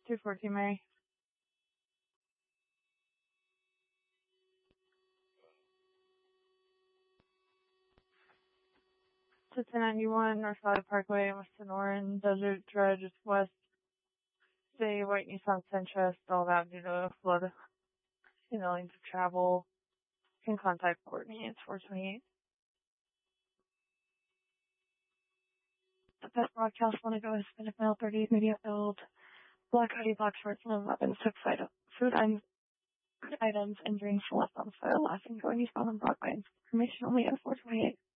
214 Mary. To 1091 North Valley Parkway, West Sonoran, Desert Dredge, West, Say White Nissan Sentra, stalled out due to a flood in the lanes of travel. You can contact Courtney, it's 428. The Pet Broadcast want to go Hispanic Male 38 media field. Black hoodie, black shorts, and weapons took food items and drinks left on file last and going eastbound on Broadway. Information only at 428.